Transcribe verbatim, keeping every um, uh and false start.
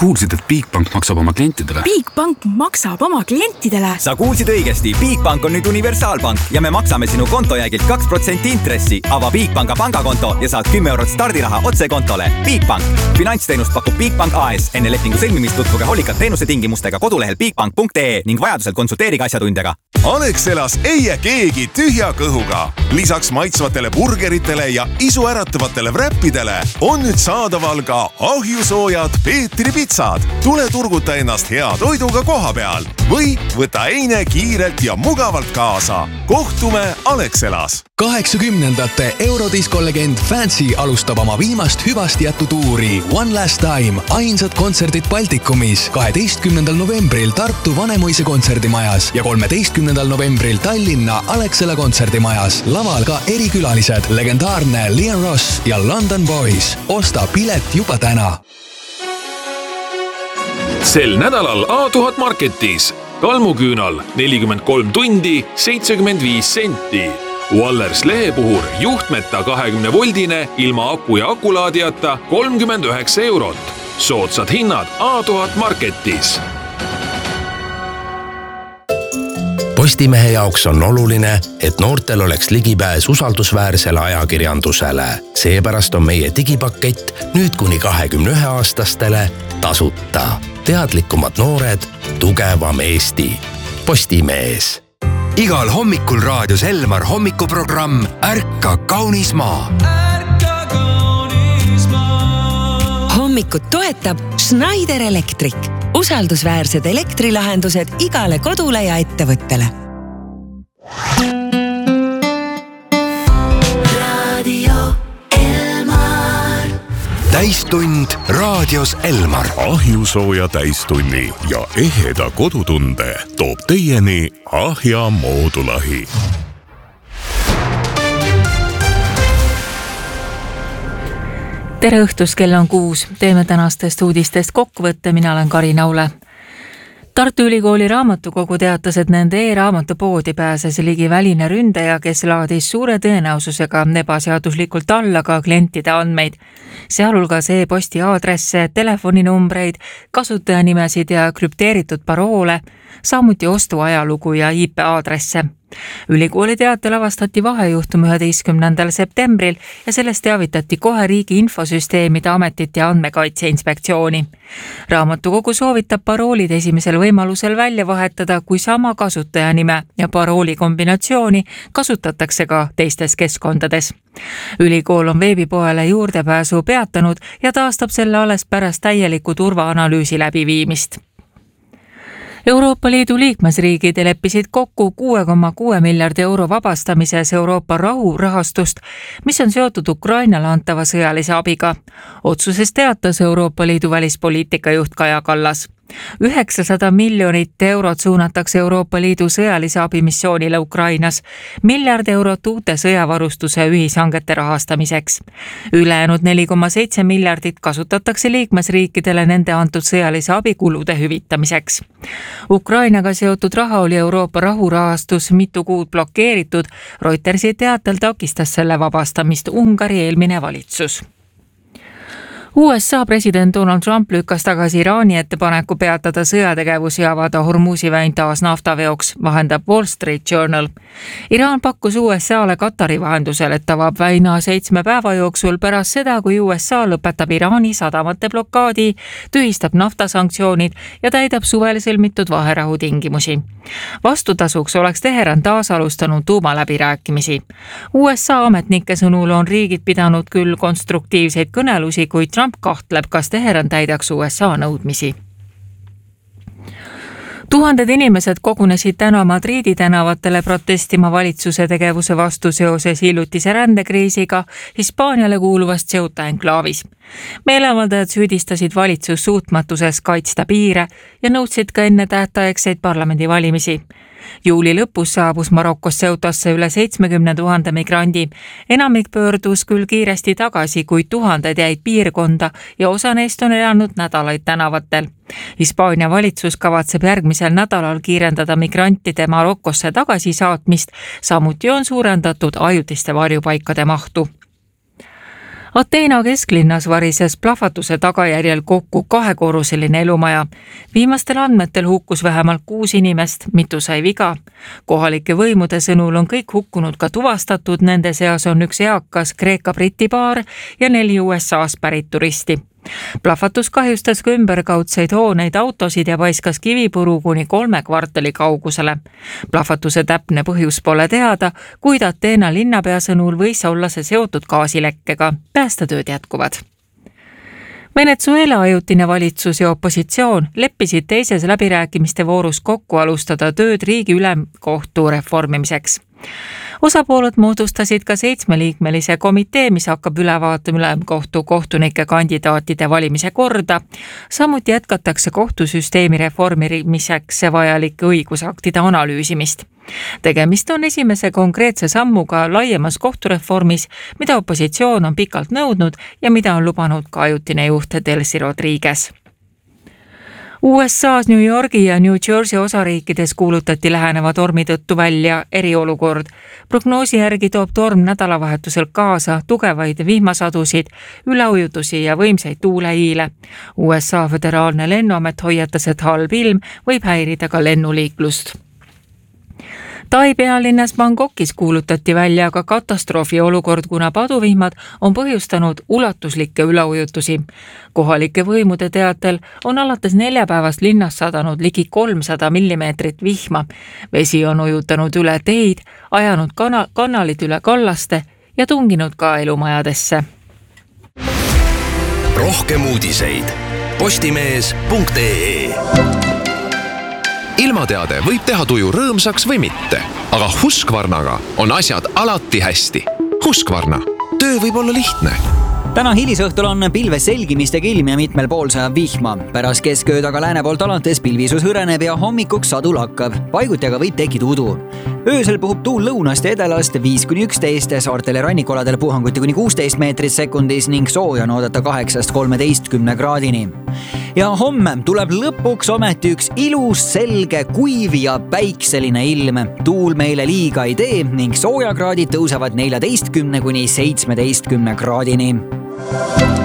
kuulsid, et Bigbank maksab oma klientidele? Bigbank maksab oma klientidele? Sa kuulsid õigesti. Bigbank on nüüd universaalpank ja me maksame sinu kontojäägilt kaks protsenti intressi. Ava Bigbanka pangakonto ja saad kümme eurot stardiraha otse kontole. Bigbank. Finantsteenust pakub Bigbank A S. Enne lepingu sõlmimist tutvuge hoolikalt teenuse tingimustega kodulehel bigbank punkt ee ning vajadusel konsulteerige asjatundjaga. Alexelas ei jää keegi tühja kõhuga. Lisaks maitsvatele burgeritele ja isuäratavatele wrappidele on nüüd saadaval ka ahjusoojad Peetri pitsad. Tule turguta ennast hea toiduga koha peal või võta eine kiirelt ja mugavalt kaasa. Kohtume Alexelas. kaheksakümnendate eurodiskolegend Fancy alustab oma viimast hüvast jätutuuri One Last Time. Ainsad kontserdid Baltikumis kaheteistkümnendal novembril Tartu Vanemuise kontserdimajas ja kolmeteistkümnendal novembril Tallinna Alexela kontserdimajas. Laval ka erikülalised, legendaarne Leon Ross ja London Boys. Osta pilet juba täna. Sel nädalal A tuhat Marketis. Kalmuküünal nelikümmend kolm tundi, seitsekümmend viis senti. Wallers lehepuhur juhtmeta kahekümne voldine ilma aku ja akulaadijata kolmkümmend üheksa eurot. Soodsad hinnad A tuhat Marketis. Postimehe jaoks on oluline, et noortel oleks ligipääs usaldusväärsele ajakirjandusele. Seepärast on meie digipakett nüüd kuni kahekümne ühe aastastele tasuta. Teadlikumad noored, tugevam Eesti. Postimees. Igal hommikul raadios Elmar hommikuprogramm Ärka kaunis maa. Hommikut toetab Schneider Electric. Usaldusväärsed elektrilahendused igale kodule ja ettevõttele. Radio Elmar. Täistund raadios Elmar. Ahjusooja täistunni ja eheda kodutunde toob teieni Ahja moodulahi. Tere õhtus, kell on kuus. Teeme tänastest uudistest kokkuvõtte, mina olen Kari Naule. Tartu Ülikooli raamatukogu teatas, et nende e-raamatupoodi pääses ligi väline ründaja, kes laadis suure tõenäosusega ebaseaduslikult alla ka klientide andmeid. Sealhulgas e-posti aadresse, telefoninumbreid, kasutajanimesid ja krüpteeritud paroole, samuti ostuajalugu ja I P aadresse. Ülikooli teatel avastati vahejuhtum üheteistkümnendal septembril ja sellest teavitati kohe riigi infosüsteemide ametit ja andmekaitse inspektsiooni. Raamatukogu soovitab paroolid esimesel võimalusel välja vahetada, kui sama kasutajanime ja parooli kombinatsiooni kasutatakse ka teistes keskkondades. Ülikool on veebipoele juurdepääsu peatanud ja taastab selle alles pärast täieliku turvaanalüüsi läbiviimist. Euroopa Liidu liikmesriigid leppisid kokku kuue koma kuue miljardi euro vabastamises Euroopa rahurahastust, mis on seotud Ukrainale antava sõjalise abiga. Otsuses teatas Euroopa Liidu välispoliitika juht Kaja Kallas. üheksasada miljonit eurot suunatakse Euroopa Liidu sõjalise abimissioonile Ukrainas, miljard eurot uute sõjavarustuse ühishangete rahastamiseks. Ülejäänud neli koma seitse miljardit kasutatakse liikmesriikidele nende antud sõjalise abikulude hüvitamiseks. Ukrainaga seotud raha oli Euroopa rahurahastus mitu kuud blokeeritud, Reutersi teatel takistas selle vabastamist Ungari eelmine valitsus. U S A president Donald Trump lükkas tagasi Iraani ettepaneku peatada sõjategevus ja avada Hormuzi väin taas naftaveoks, vahendab Wall Street Journal. Iraan pakkus U S A-le Katari vahendusel, et avab väina seitsme päeva jooksul pärast seda, kui U S A lõpetab Iraani sadamate blokaadi, tühistab naftasanktsioonid ja täidab suvel sõlmitud vaherahu tingimusi. Vastutasuks oleks Teheran taas alustanud tuumaläbirääkimisi. U S A ametnike sõnul on riigid pidanud küll konstruktiivseid kõnelusi, kuid Trump kahtleb, kas Teheran täidaks U S A nõudmisi. Tuhanded inimesed kogunesid täna Madridi tänavatele protestima valitsuse tegevuse vastu seoses hiljutise rändekriisiga Hispaaniale kuuluvast Ceuta enklaavis. Meeleavaldajad süüdistasid valitsus suutmatuses kaitsta piire ja nõudsid ka enne tähtaegseid parlamendivalimisi. Juuli lõpus saabus Marokos Ceutasse üle seitsmekümne tuhande migrandi. Enamik pöördus küll kiiresti tagasi, kuid tuhanded jäid piirkonda ja osa neist on elanud nädalaid tänavatel. Hispaania valitsus kavatseb järgmisel nädalal kiirendada migrantide Marokosse tagasisaatmist, samuti on suurendatud ajutiste varjupaikade mahtu. Ateena kesklinnas varises plahvatuse tagajärjel kokku kahekorruseline elumaja. Viimastel andmetel hukkus vähemalt kuus inimest, mitu sai viga. Kohalike võimude sõnul on kõik hukkunud ka tuvastatud, nende seas on üks eakas Kreeka-Briti paar ja neli U S A-s pärit turisti. Plahvatus kahjustas ka ümberkaudseid hooneid, autosid ja paiskas kivipuru kuni kolme kvartali kaugusele. Plahvatuse täpne põhjus pole teada, kuid Ateena linnapea sõnul võis olla see seotud gaasilekkega. Päästetööd jätkuvad. Venezuela ajutine valitsus ja opositsioon leppisid teises läbirääkimiste voorus kokku alustada tööd riigi ülemkohtu reformimiseks. Osapooled moodustasid ka seitsmeliikmelise komitee, mis hakkab üle vaatama ülemkohtu kohtunike kandidaatide valimise korda. Samuti jätkatakse kohtusüsteemi reformimiseks vajalike õigusaktide analüüsimist. Tegemist on esimese konkreetse sammuga laiemas kohtureformis, mida opositsioon on pikalt nõudnud ja mida on lubanud ka ajutine juht Delcy Rodriguez. U S A-s New Yorgi ja New Jersey osariikides kuulutati läheneva tormi tõttu välja eriolukord. Prognoosi järgi toob torm nädalavahetusel kaasa tugevaid vihmasadusid, üleujutusi ja võimsaid tuuleiile. U S A föderaalne lennuamet hoiatas, et halb ilm võib häirida ka lennuliiklust. Tai pealinnas Bangkokis kuulutati välja ka katastroofi olukord, kuna paduvihmad on põhjustanud ulatuslikke üleujutusi. Kohalike võimude teatel on alates neljapäevast linnas sadanud ligi kolmsada millimeetrit vihma. Vesi on ujutanud üle teid, ajanud kana- kanalid üle kallaste ja tunginud ka elumajadesse. Rohkem uudiseid postimees punkt ee. Ilmateade võib teha tuju rõõmsaks või mitte, aga Husqvarnaga on asjad alati hästi. Husqvarna. Töö võib olla lihtne. Täna hilisõhtul on pilves selgimistega ilm ja mitmel pool sajab vihma. Pärast keskööd aga lääne poolt alates pilvisus hõreneb ja hommikuks sadu lakkab. Paiguti aga võib tekkida udu. Öösel puhub tuul lõunast ja edalast viis kuni üksteist, saartel ja rannikoladel puhanguti kuni kuusteist meetrit sekundis ning sooja on oodata kaheksast kolmeteistkümne kraadini. Ja homme tuleb lõpuks ometi üks ilus, selge, kuiv ja päikseline ilm. Tuul meile liiga ei tee ning soojakraadid tõusevad neljateistkümne kuni seitsmeteistkümne kraadini.